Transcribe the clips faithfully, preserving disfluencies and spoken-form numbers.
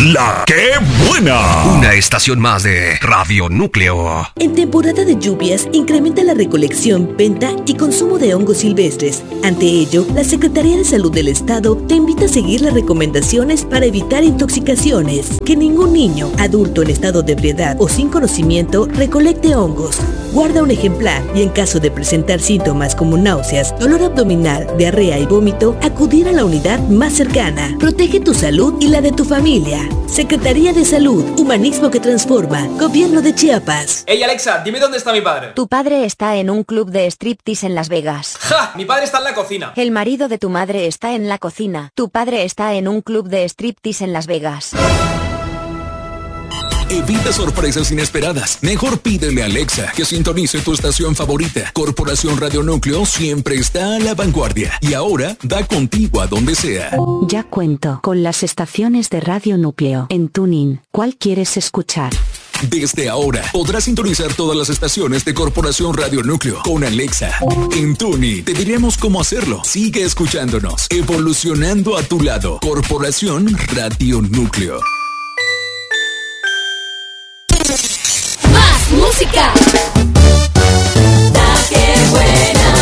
La que buena. Una estación más de Radio Núcleo. En temporada de lluvias, incrementa la recolección, venta y consumo de hongos silvestres. Ante ello, la Secretaría de Salud del Estado te invita a seguir las recomendaciones para evitar intoxicaciones. Que ningún niño, adulto en estado de ebriedad o sin conocimiento recolecte hongos. Guarda un ejemplar y en caso de presentar síntomas como náuseas, dolor abdominal, diarrea y vómito, acudir a la unidad más cercana. Protege tu salud y la de tu familia. Secretaría de Salud, Humanismo que Transforma, Gobierno de Chiapas. Ey Alexa, dime dónde está mi padre. Tu padre está en un club de striptease en Las Vegas. ¡Ja! Mi padre está en la cocina. El marido de tu madre está en la cocina. Tu padre está en un club de striptease en Las Vegas. Evita sorpresas inesperadas. Mejor pídele a Alexa que sintonice tu estación favorita. Corporación Radio Núcleo siempre está a la vanguardia y ahora da contigo a donde sea. Ya cuento con las estaciones de Radio Núcleo en TuneIn. ¿Cuál quieres escuchar? Desde ahora podrás sintonizar todas las estaciones de Corporación Radio Núcleo con Alexa. En TuneIn te diremos cómo hacerlo. Sigue escuchándonos, evolucionando a tu lado. Corporación Radio Núcleo. Más música. La que buena.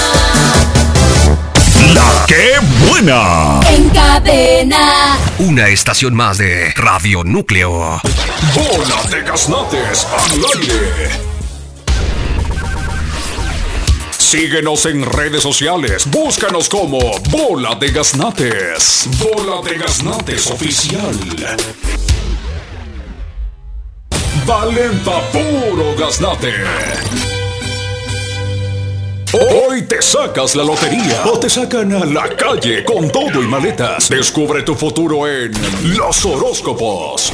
La que buena. En cadena. Una estación más de Radio Núcleo. Bola de Gaznates al aire. Síguenos en redes sociales. Búscanos como Bola de Gaznates. Bola de Gaznates Oficial. Valenta puro gaznate. Hoy te sacas la lotería o te sacan a la calle con todo y maletas. Descubre tu futuro en Los Horóscopos.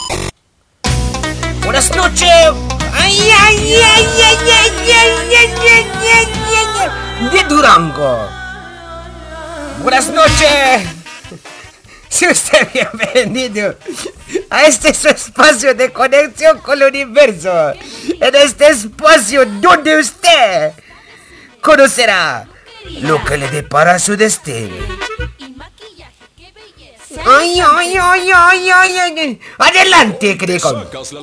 Buenas noches. Ay, ay, ay, ay, ay, ay, ay, ay, ay, ay, ay, de Durango. Buenas noches. Sea usted bienvenido a este su espacio de conexión con el universo. En este espacio donde usted conocerá lo que le depara su destino. Ay, ay, ay, ay, ay, ay. Adelante, creo.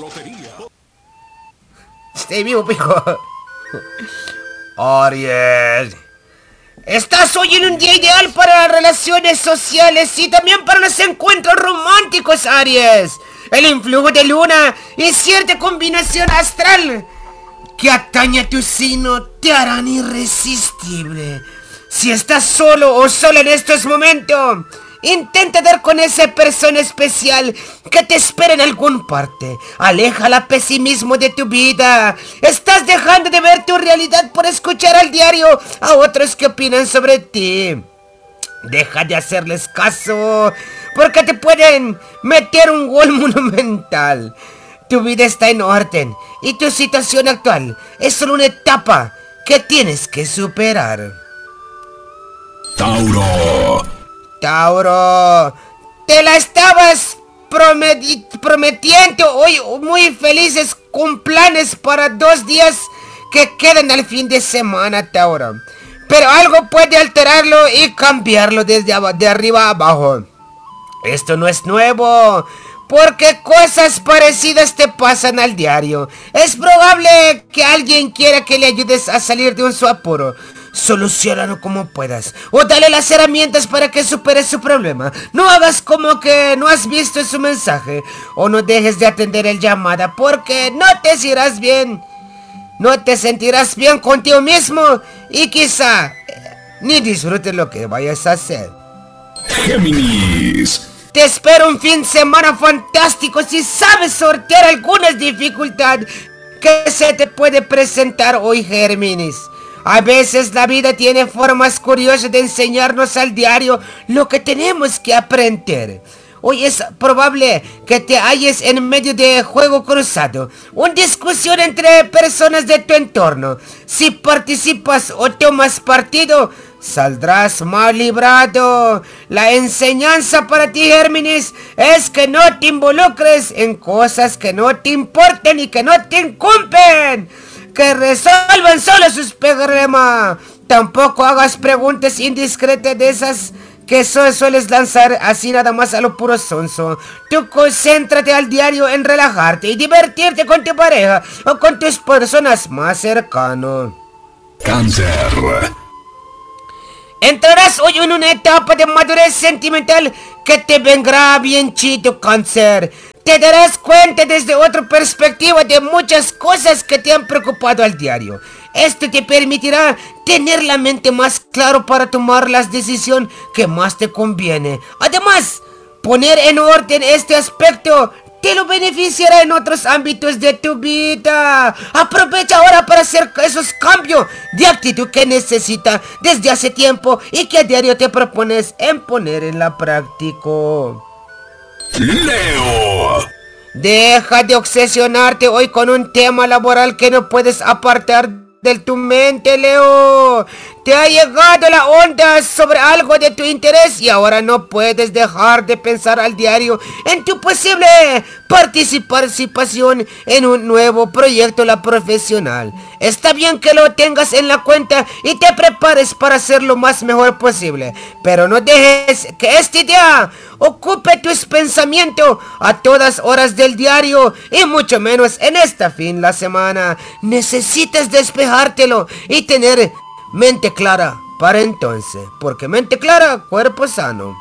Estoy vivo, pico. Aries. Estás hoy en un día ideal para las relaciones sociales y también para los encuentros románticos, Aries. El influjo de luna y cierta combinación astral que atañe a tu signo te harán irresistible. Si estás solo o sola en estos momentos, intenta dar con esa persona especial que te espera en algún parte. Aleja el pesimismo de tu vida. Estás dejando de ver tu realidad por escuchar al diario a otros que opinan sobre ti. Deja de hacerles caso, porque te pueden meter un gol monumental. Tu vida está en orden y tu situación actual es solo una etapa que tienes que superar. Tauro. Tauro, te la estabas prometi- prometiendo hoy, muy felices cumpleaños para dos días que quedan al fin de semana, Tauro. Pero algo puede alterarlo y cambiarlo desde ab- de arriba a abajo. Esto no es nuevo, porque cosas parecidas te pasan al diario. Es probable que alguien quiera que le ayudes a salir de un su apuro. Soluciónalo como puedas o dale las herramientas para que supere su problema. No hagas como que no has visto su mensaje o no dejes de atender el llamada, porque no te sentirás bien. No te sentirás bien contigo mismo y quizá eh, ni disfrutes lo que vayas a hacer. Géminis. Te espero un fin de semana fantástico si sabes sortear algunas dificultades que se te puede presentar hoy, Géminis. A veces la vida tiene formas curiosas de enseñarnos al diario lo que tenemos que aprender. Hoy es probable que te halles en medio de juego cruzado, una discusión entre personas de tu entorno. Si participas o tomas partido, saldrás mal librado. La enseñanza para ti, Géminis, es que no te involucres en cosas que no te importen y que no te incumben. Que resuelvan solo sus problemas. Tampoco hagas preguntas indiscretas de esas que eso sueles lanzar así nada más a lo puro sonso. Tú concéntrate al diario en relajarte y divertirte con tu pareja o con tus personas más cercanas. Cáncer. Entrarás hoy en una etapa de madurez sentimental que te vendrá bien chido, Cáncer. Te darás cuenta desde otra perspectiva de muchas cosas que te han preocupado al diario. Esto te permitirá tener la mente más claro para tomar las decisiones que más te conviene. Además, poner en orden este aspecto te lo beneficiará en otros ámbitos de tu vida. Aprovecha ahora para hacer esos cambios de actitud que necesitas desde hace tiempo y que a diario te propones en poner en la práctica. Leo. Deja de obsesionarte hoy con un tema laboral que no puedes apartar de tu mente, Leo. Te ha llegado la onda sobre algo de tu interés y ahora no puedes dejar de pensar al diario en tu posible participación en un nuevo proyecto la profesional. Está bien que lo tengas en la cuenta y te prepares para hacer lo más mejor posible, pero no dejes que esta idea ocupe tus pensamientos a todas horas del diario y mucho menos en esta fin de semana. Necesitas despejártelo y tener mente clara para entonces, porque mente clara, cuerpo sano.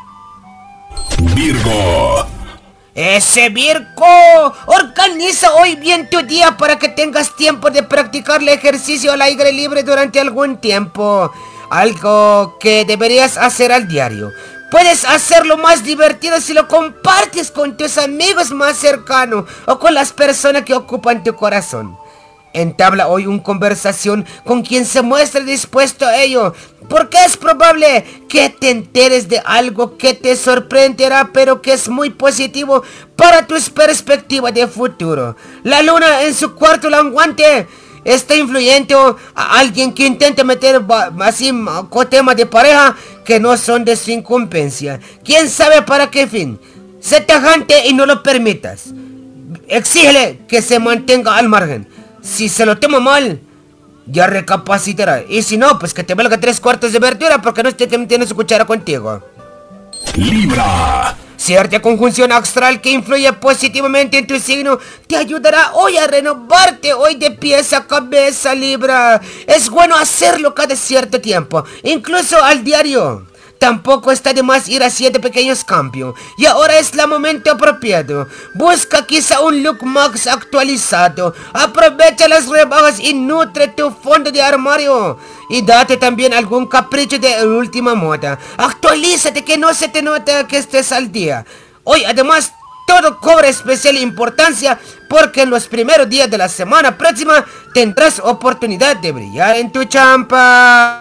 Virgo. Ese Virgo, organiza hoy bien tu día para que tengas tiempo de practicar el ejercicio al aire libre durante algún tiempo. Algo que deberías hacer al diario. Puedes hacerlo más divertido si lo compartes con tus amigos más cercanos o con las personas que ocupan tu corazón. Entabla hoy una conversación con quien se muestre dispuesto a ello, porque es probable que te enteres de algo que te sorprenderá, pero que es muy positivo para tus perspectivas de futuro. La luna en su cuarto languante está influyendo a alguien que intente meter así con temas de pareja que no son de su incumbencia. ¿Quién sabe para qué fin? Sé tajante y no lo permitas. Exígele que se mantenga al margen. Si se lo toma mal, ya recapacitará. Y si no, pues que te valga tres cuartos de verdura porque no esté que tiene su cuchara contigo. Libra. Cierta conjunción astral que influye positivamente en tu signo te ayudará hoy a renovarte hoy de pies a cabeza, Libra. Es bueno hacerlo cada cierto tiempo, incluso al diario. Tampoco está de más ir haciendo pequeños cambios. Y ahora es el momento apropiado. Busca quizá un look más actualizado. Aprovecha las rebajas y nutre tu fondo de armario. Y date también algún capricho de última moda. Actualízate, que no se te nota que estés al día. Hoy además todo cobra especial importancia porque en los primeros días de la semana próxima tendrás oportunidad de brillar en tu champa.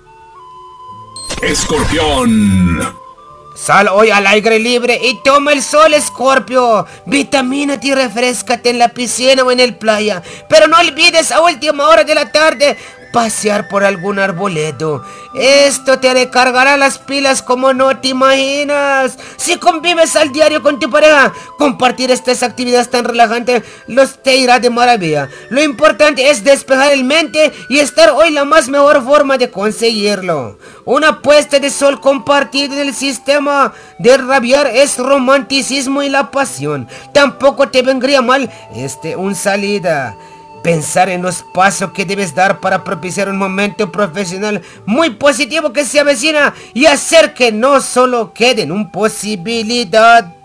Escorpión. Sal hoy al aire libre y toma el sol, Escorpio. Vitamínate y refrescate en la piscina o en el playa. Pero no olvides a última hora de la tarde pasear por algún arboledo. Esto te recargará las pilas como no te imaginas. Si convives al diario con tu pareja, compartir estas actividades tan relajantes los te irá de maravilla. Lo importante es despejar el mente y estar hoy la más mejor forma de conseguirlo. Una puesta de sol compartida en el sistema de rabiar es romanticismo y la pasión. Tampoco te vendría mal este un salida. Pensar en los pasos que debes dar para propiciar un momento profesional muy positivo que se avecina y hacer que no solo quede en una posibilidad.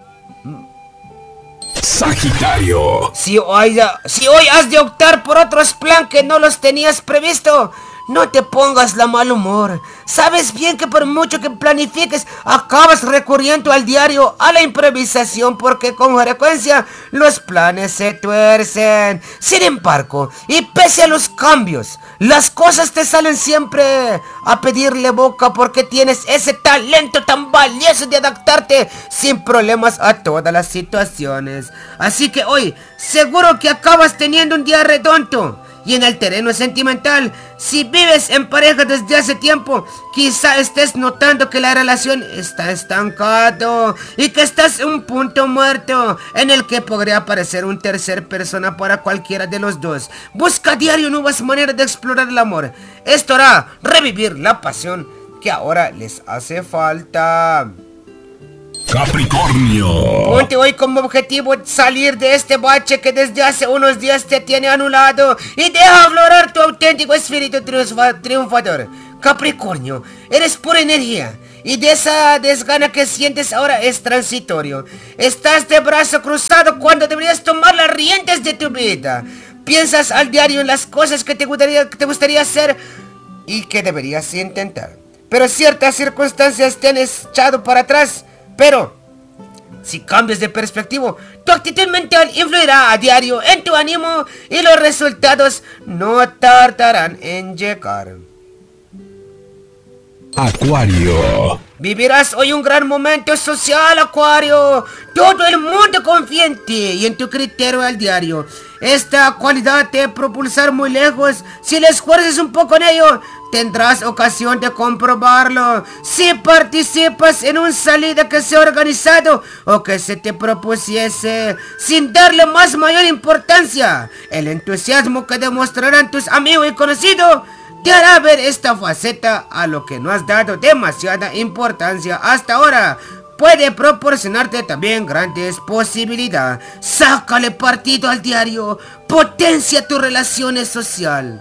Sagitario. Si hoy, si hoy has de optar por otros planes que no los tenías previsto, no te pongas la mal humor. Sabes bien que por mucho que planifiques, acabas recurriendo al diario, a la improvisación, porque con frecuencia los planes se tuercen. Sin embargo, y pese a los cambios, las cosas te salen siempre a pedirle boca, porque tienes ese talento tan valioso de adaptarte sin problemas a todas las situaciones. Así que hoy, seguro que acabas teniendo un día redondo. Y en el terreno sentimental, si vives en pareja desde hace tiempo, quizá estés notando que la relación está estancada y que estás en un punto muerto en el que podría aparecer un tercer persona para cualquiera de los dos. Busca a diario nuevas maneras de explorar el amor. Esto hará revivir la pasión que ahora les hace falta. Capricornio. Ponte hoy como objetivo salir de este bache que desde hace unos días te tiene anulado y deja aflorar tu auténtico espíritu triunfa- triunfador. Capricornio, eres pura energía y de esa desgana que sientes ahora es transitorio. Estás de brazo cruzado cuando deberías tomar las riendas de tu vida. Piensas al diario en las cosas que te gustaría, que te gustaría hacer y que deberías intentar. Pero ciertas circunstancias te han echado para atrás. Pero si cambias de perspectiva, tu actitud mental influirá a diario en tu ánimo y los resultados no tardarán en llegar. Acuario. Vivirás hoy un gran momento social, Acuario. Todo el mundo confía en ti y en tu criterio al diario. Esta cualidad te propulsar muy lejos. Si le esfuerzas un poco en ello, tendrás ocasión de comprobarlo. Si participas en una salida que sea organizado o que se te propusiese sin darle más mayor importancia, el entusiasmo que demostrarán tus amigos y conocidos te hará ver esta faceta a lo que no has dado demasiada importancia hasta ahora. Puede proporcionarte también grandes posibilidades. Sácale partido al diario. Potencia tus relaciones sociales.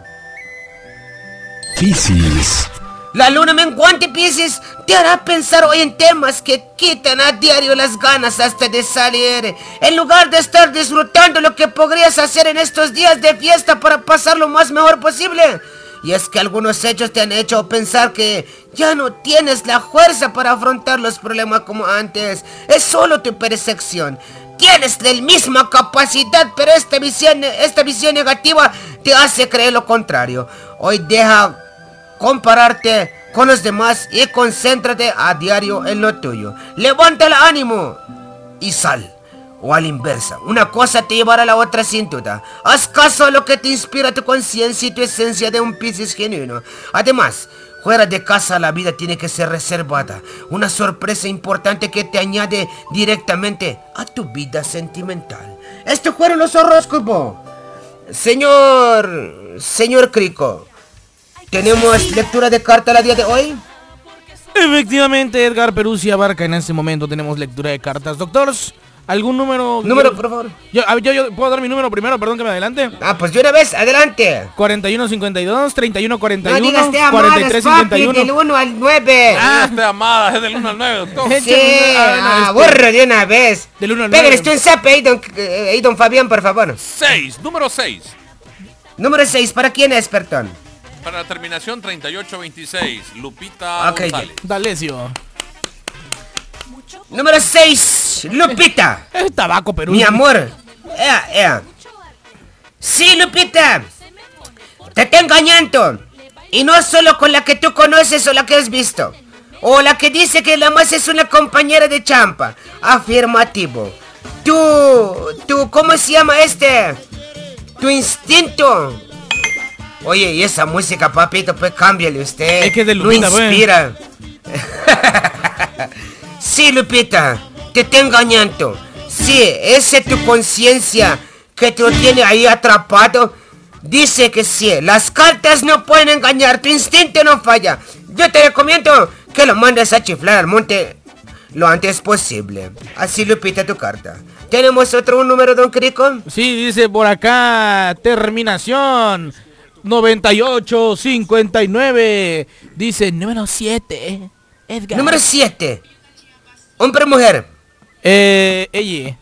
Piscis. La luna menguante, Piscis, te hará pensar hoy en temas que quitan a diario las ganas hasta de salir. En lugar de estar disfrutando lo que podrías hacer en estos días de fiesta para pasar lo más mejor posible. Y es que algunos hechos te han hecho pensar que ya no tienes la fuerza para afrontar los problemas como antes. Es solo tu percepción. Tienes la misma capacidad, pero esta visión, esta visión negativa te hace creer lo contrario. Hoy deja compararte con los demás y concéntrate a diario en lo tuyo. Levanta el ánimo y sal. O a la inversa, una cosa te llevará a la otra sin duda. Haz caso a lo que te inspira tu conciencia y tu esencia de un Piscis genuino. Además, fuera de casa la vida tiene que ser reservada. Una sorpresa importante que te añade directamente a tu vida sentimental. Estos fueron los horóscopos. Señor... Señor Crico, ¿tenemos lectura de carta la día de hoy? Efectivamente, Edgar Peruzzi abarca en este momento. Tenemos lectura de cartas. Doctores, ¿algún número? Número, yo, por favor. Yo, a ver, yo, yo, ¿puedo dar mi número primero? Perdón que me adelante. Ah, pues de una vez, adelante. cuarenta y uno cincuenta y dos, treinta y uno cuarenta y uno, No digas te amadas, cuarenta y tres cincuenta y uno. papi, del uno al nueve. Ah, te amadas, es del uno al nueve, doctor. Sí, ah, borro de una vez. Del uno al nueve. Pégale tú un zape ahí, don, eh, ahí, don Fabián, por favor. seis, número seis. Número seis, ¿para quién es, Pertón? Para la terminación treinta y ocho veintiséis, Lupita okay, González. D'Alessio. Número seis, Lupita. Es tabaco, Perú. Mi amor. Ea, ea. Sí, Lupita. Te está engañando. Y no solo con la que tú conoces o la que has visto. O la que dice que la más es una compañera de champa. Afirmativo. Tú, tú, ¿cómo se llama este? Tu instinto. Oye, y esa música, papito, pues cámbiale usted. Es que es de Lupita, no inspira. Sí, Lupita, te está engañando. Sí, esa es tu conciencia que te tiene ahí atrapado. Dice que sí, las cartas no pueden engañar, tu instinto no falla. Yo te recomiendo que lo mandes a chiflar al monte lo antes posible. Así, Lupita, tu carta. ¿Tenemos otro número, don Crico? Sí, dice por acá, terminación noventa y ocho cincuenta y nueve. Dice número siete, Edgar. Número siete. ¿Hombre o mujer? Eh, ella.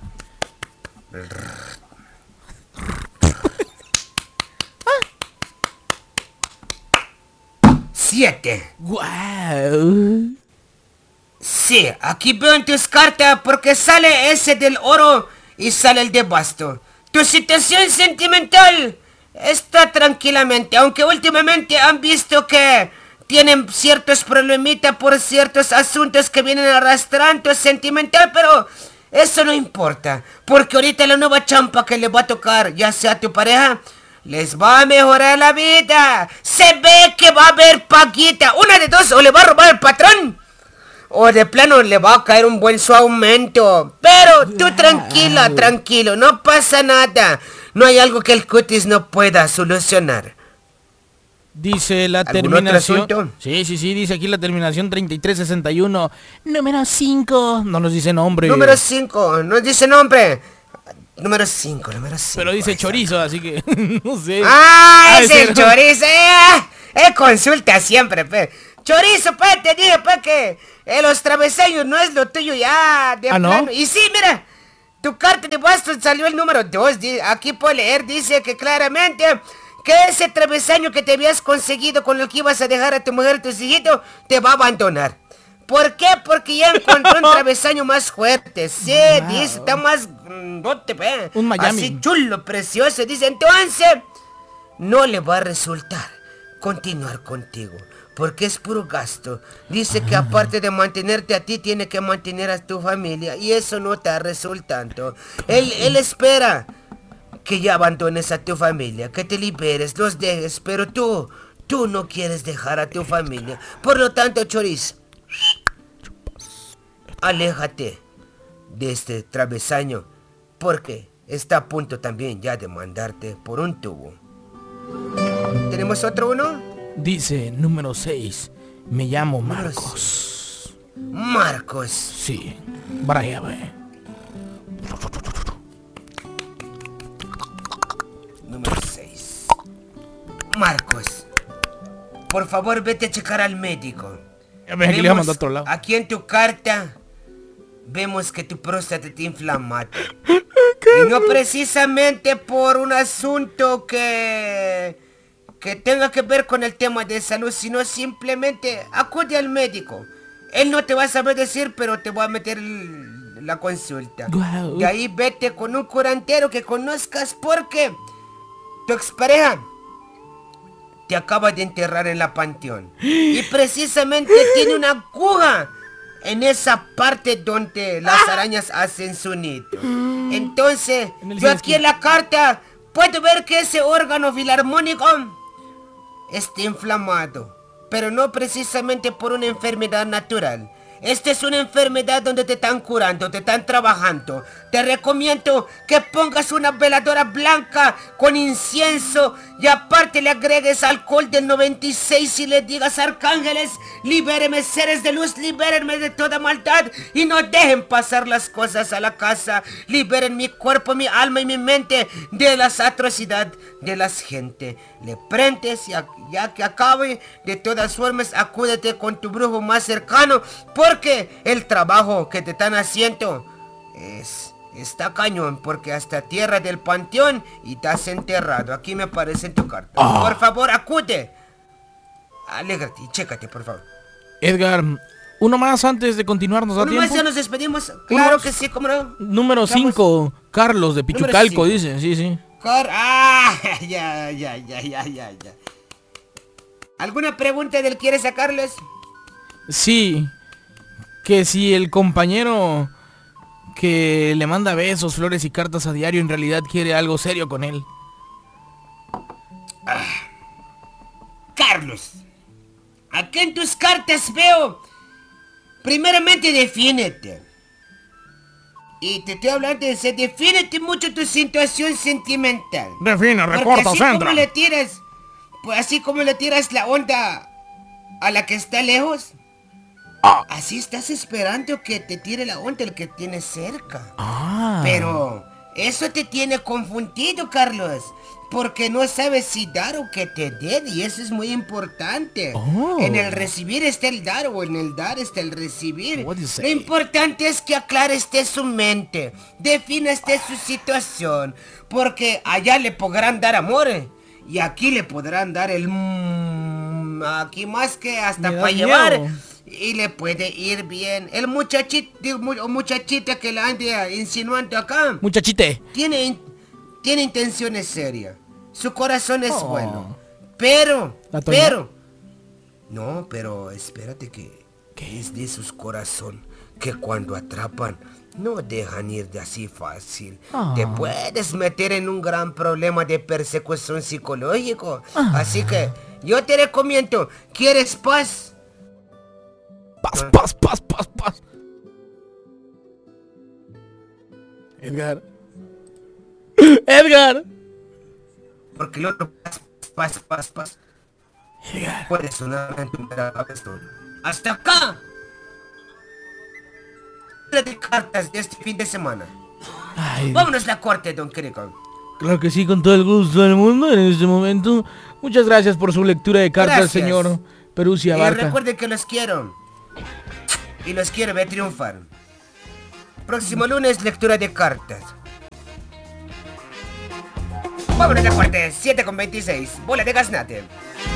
Siete. Wow. Sí, aquí veo en tus cartas porque sale ese del oro y sale el de basto. Tu situación sentimental está tranquilamente, aunque últimamente han visto que tienen ciertos problemitas por ciertos asuntos que vienen arrastrando sentimental, pero eso no importa, porque ahorita la nueva champa que le va a tocar, ya sea tu pareja, les va a mejorar la vida. Se ve que va a haber paguita, una de dos, o le va a robar el patrón, o de plano le va a caer un buen su aumento. Pero tú tranquila, tranquilo, no pasa nada. No hay algo que el cutis no pueda solucionar. Dice la ¿Algún terminación. otro asunto? Sí, sí, sí, dice aquí la terminación treinta y tres sesenta y uno. Número cinco. No nos dice nombre. Número cinco, no dice nombre. Número cinco, número cinco. Pero dice chorizo, así que no sé. ¡Ah, es el chorizo! Eh, eh, consulta siempre, pe. Chorizo, pe, te dije, pe, que eh, los travesaños no es lo tuyo ya, de ¿Ah, no? plano. Y sí, mira, tu carta de bastos salió el número dos. Aquí puedo leer, dice que claramente que ese travesaño que te habías conseguido con el que ibas a dejar a tu mujer y tus hijitos, te va a abandonar. ¿Por qué? Porque ya encontró un travesaño más fuerte. Sí, wow. Dice, está más... No te ve. Un Miami. Así chulo, precioso. Dice, entonces, no le va a resultar continuar contigo. Porque es puro gasto. Dice ah. que aparte de mantenerte a ti, tiene que mantener a tu familia. Y eso no está resultando. Él, él espera que ya abandones a tu familia, que te liberes, los dejes. Pero tú, tú no quieres dejar a tu familia. Por lo tanto, chorizo, aléjate de este travesaño, porque está a punto también ya de mandarte por un tubo. ¿Tenemos otro uno? Dice número seis. Me llamo Marcos. Marcos. Sí. Breve. Número seis. Marcos, por favor vete a checar al médico. Aquí, le vamos a otro lado. Aquí en tu carta vemos que tu próstata está inflamada. Y no precisamente por un asunto que que tenga que ver con el tema de salud, sino simplemente acude al médico. Él no te va a saber decir, pero te va a meter la consulta. Wow. De ahí vete con un curandero que conozcas, porque tu expareja te acaba de enterrar en la panteón. Y precisamente tiene una aguja en esa parte donde las arañas hacen su nido. Entonces, yo aquí en la carta puedo ver que ese órgano filarmónico está inflamado. Pero no precisamente por una enfermedad natural. Esta es una enfermedad donde te están curando, te están trabajando. Te recomiendo que pongas una veladora blanca con incienso y aparte le agregues alcohol del noventa y seis y le digas: arcángeles, libéreme, seres de luz, libérenme de toda maldad y no dejen pasar las cosas a la casa. Liberen mi cuerpo, mi alma y mi mente de las atrocidades de las gente. Le prendes y a, ya que acabe, de todas formas acúdete con tu brujo más cercano, porque el trabajo que te están haciendo es... está cañón, porque hasta tierra del panteón y estás enterrado. Aquí me aparece en tu carta. Oh. Por favor, acude. Alégrate y chécate, por favor. Edgar, uno más antes de continuar, ¿nos da uno tiempo? Más, ya nos despedimos. Claro que sí, cómo no. Número cinco, Carlos de Pichucalco, dice. Sí, sí. Car ah, ya, ya, ya, ya, ya, ya. ¿Alguna pregunta del quiere sacarles? Sí. Que si el compañero que le manda besos, flores y cartas a diario en realidad quiere algo serio con él. Ah, Carlos, aquí en tus cartas veo, primeramente defínete. Y te estoy hablando de se defínete mucho tu situación sentimental. Define, recorta, así Sandra. Como le tiras, pues así como le tiras la onda a la que está lejos, ah. así estás esperando que te tire la onda el que tiene cerca. Ah. Pero eso te tiene confundido, Carlos, porque no sabes si dar o que te den, y eso es muy importante. Oh. En el recibir está el dar, o en el dar está el recibir. Lo importante es que aclare esté su mente, defina esté su situación, porque allá le podrán dar amor, y aquí le podrán dar el... Mmm, aquí más que hasta para llevar... Y le puede ir bien. El muchachito o muchachita que la ande insinuando acá, muchachite, Tiene, tiene intenciones serias. Su corazón es oh. bueno. Pero, pero... No, pero espérate que... ¿Qué? Es de sus corazón que cuando atrapan no dejan ir de así fácil. Oh. Te puedes meter en un gran problema de persecución psicológico. Oh. Así que yo te recomiendo, ¿quieres paz? Paz, paz, paz, paz, paz. Edgar. Edgar. Porque el otro paz, paz, paz, paz. llegar. Puede sonar en tu cabezón. ¡Hasta acá! De cartas de este fin de semana. Ay, Vámonos a la corte, don Kiriko. claro que sí, con todo el gusto del mundo en este momento. Muchas gracias por su lectura de cartas, Gracias. señor Perusia Y Barca. recuerden que los quiero. Y los quiero ver triunfar. Próximo lunes, lectura de cartas. Vámonos a la corte, siete con veintiséis. Bola de gaznate.